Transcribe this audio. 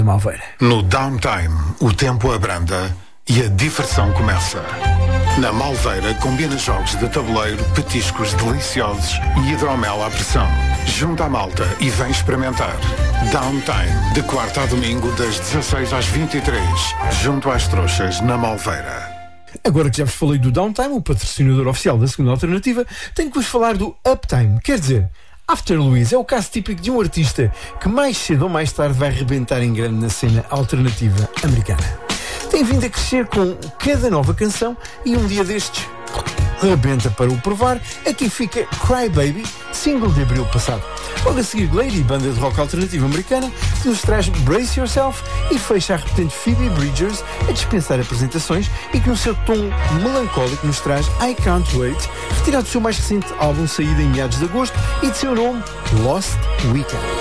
Malveira. No Downtime, o tempo abranda e a diversão começa. Na Malveira, combina jogos de tabuleiro, petiscos deliciosos e hidromel à pressão. Junta a malta e vem experimentar. Downtime, de quarta a domingo, das 16 às 23, junto às trouxas, na Malveira. Agora que já vos falei do Downtime, o patrocinador oficial da segunda alternativa, tenho que vos falar do Uptime. Quer dizer, After Louise é o caso típico de um artista que mais cedo ou mais tarde vai rebentar em grande na cena alternativa americana. Tem vindo a crescer com cada nova canção e um dia destes rebenta para o provar. Aqui fica Cry Baby, single de abril passado. Logo a seguir Lady, banda de rock alternativo americana, que nos traz Brace Yourself, e fecha a repetente Phoebe Bridgers a dispensar apresentações e que no seu tom melancólico nos traz I Can't Wait, retirado do seu mais recente álbum saído em meados de agosto e de seu nome Lost Weekend.